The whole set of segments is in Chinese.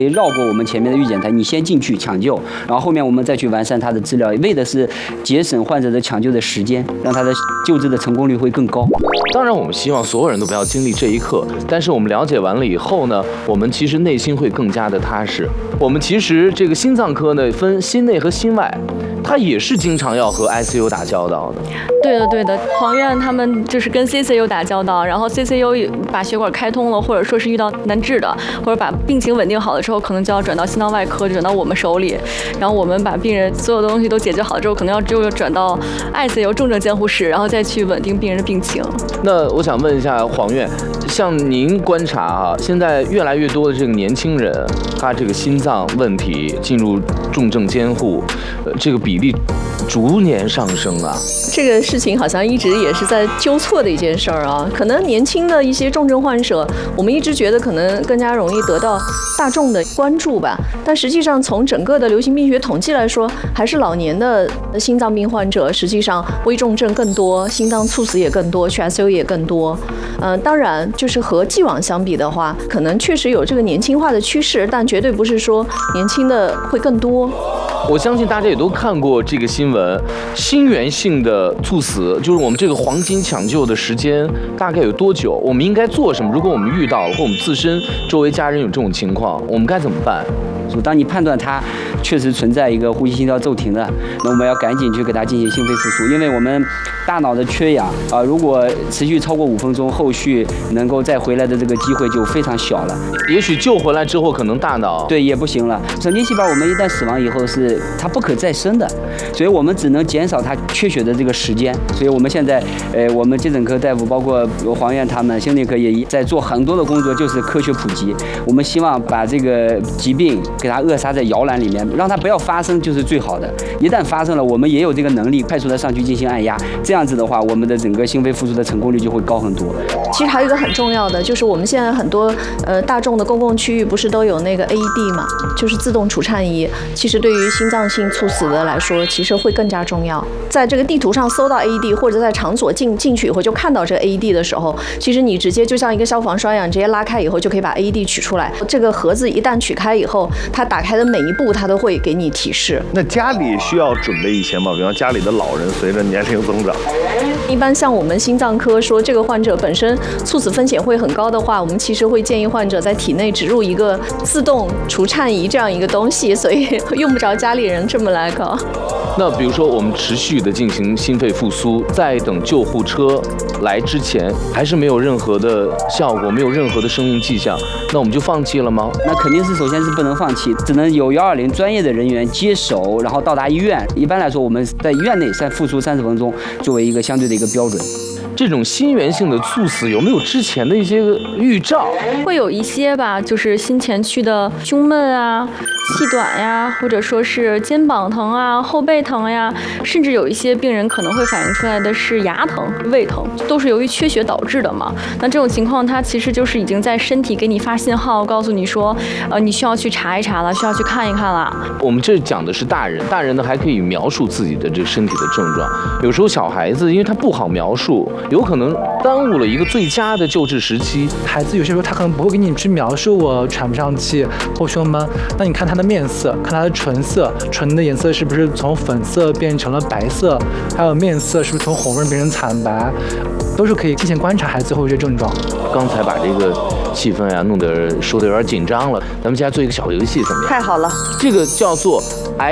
绕过我们前面的预检台，你先进去抢救，然后后面我们再去完善他的治疗，为的是节省患者的抢救的时间，让他的救治的成功率会更高。 当然，我们希望所有人都不要经历这一刻，但是我们了解完了以后呢，我们其实内心会更加的踏实。我们其实这个心脏科呢，分心内和心外，它也是经常要和 ICU 打交道的。 对的，黄院他们就是跟 CCU 打交道，然后 CCU 把血管开通了，或者说是遇到难治的，或者把病情稳定好了之后，可能就要转到心脏外科，转到我们手里，然后我们把病人所有的东西都解决好了之后，可能就转到 ICU 重症监护室，然后再去稳定病人的病情。 那我想问一下黄院，像您观察啊，现在越来越多的这个年轻人，他这个心脏问题进入重症监护，这个比例逐年上升啊。 这个事情好像一直也是在纠错的一件事儿啊。可能年轻的一些重症患者，我们一直觉得可能更加容易得到大众的关注吧。但实际上，从整个的流行病学统计来说，还是老年的心脏病患者实际上危重症更多，心脏猝死也更多，去 ICU 也更多。当然，就是和既往相比的话，可能确实有这个年轻化的趋势，但绝对不是说年轻的会更多。 我相信大家也都看过这个新闻，心源性的猝死，就是我们这个黄金抢救的时间大概有多久？我们应该做什么？如果我们遇到了，或我们自身周围家人有这种情况，我们该怎么办？ 当你判断它确实存在一个呼吸心跳骤停的，那我们要赶紧去给它进行心肺复苏，因为我们大脑的缺氧啊，如果持续超过5分钟，后续能够再回来的这个机会就非常小了。 也许救回来之后，可能大脑对也不行了。神经细胞我们一旦死亡以后是它不可再生的，所以我们只能减少它缺血的这个时间。所以我们现在我们急诊科大夫包括黄院他们心内科也在做很多的工作，就是科学普及。我们希望把这个疾病给它扼杀在摇篮里面，让它不要发生就是最好的。一旦发生了，我们也有这个能力快速的上去进行按压，这样子的话，我们的整个心肺复苏的成功率就会高很多。 其实还有一个很重要的，就是我们现在很多大众的公共区域不是都有那个 AED 嘛，就是自动除颤仪。其实对于心脏性猝死的来说，其实会更加重要。在这个地图上搜到 AED， 或者在场所进去以后就看到这个 AED 的时候，其实你直接就像一个消防栓一样，直接拉开以后就可以把 AED 取出来。这个盒子一旦取开以后，它打开的每一步它都会给你提示。 那家里需要准备一些吗？比方家里的老人随着年龄增长， 一般像我们心脏科说这个患者本身猝死风险会很高的话，我们其实会建议患者在体内植入一个自动除颤仪这样一个东西，所以用不着家里人这么来搞。 那比如说我们持续的进行心肺复苏，在等救护车来之前，还是没有任何的效果，没有任何的生命迹象，那我们就放弃了吗？ 那肯定是首先是不能放弃，只能有120专业的人员接手，然后到达医院。一般来说，我们在医院内复苏30分钟作为一个相对的一个标准。 这种心源性的猝死有没有之前的一些预兆？ 会有一些吧，就是心前区的胸闷啊、气短呀，或者说是肩膀疼啊、后背疼呀，甚至有一些病人可能会反映出来的是牙疼、胃疼，都是由于缺血导致的嘛。那这种情况，它其实就是已经在身体给你发信号，告诉你说，你需要去查一查了，需要去看一看了。 我们这讲的是大人，大人呢还可以描述自己的这个身体的症状。有时候小孩子，因为他不好描述，有可能耽误了一个最佳的救治时期。 孩子有些时候他可能不会给你去描述我喘不上气或胸闷，那你看他的面色，看他的唇色，唇的颜色是不是从粉色变成了白色，还有面色是不是从红润变成惨白，都是可以提前观察孩子会有这症状。 刚才把这个气氛呀弄得说得有点紧张了，咱们现在做一个小游戏怎么样？ 太好了， 这个叫做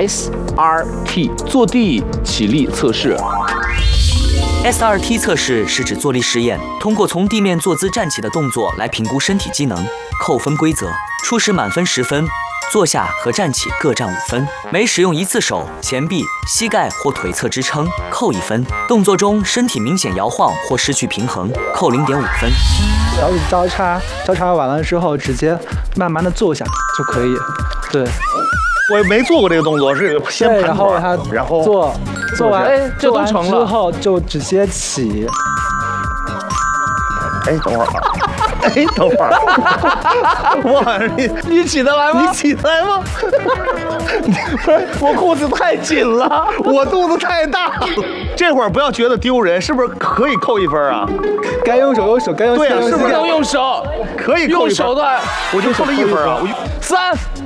SRT 坐地起立测试。 SRT 测试是指坐立实验，通过从地面坐姿站起的动作来评估身体机能，扣分规则：初始满分10分，坐下和站起各占5分，每使用一次手、前臂、膝盖或腿侧支撑，扣1分；动作中身体明显摇晃或失去平衡，扣0.5分。 脚趾交叉完了之后，直接慢慢的坐下就可以。对， 我也没做过这个动作，是先盘腿，然后做完， 这都成了之后就直接起。 哎，等会儿，哎，等会儿，哇， 你起得来吗？ 你起得来吗？不是，我裤子太紧了，我肚子太大。这会儿不要觉得丢人，是不是可以扣1分啊？ 该用手用手，该用对啊，是不是能用手？ 可以扣1分？ 用手的， 我就扣了1分啊！我3。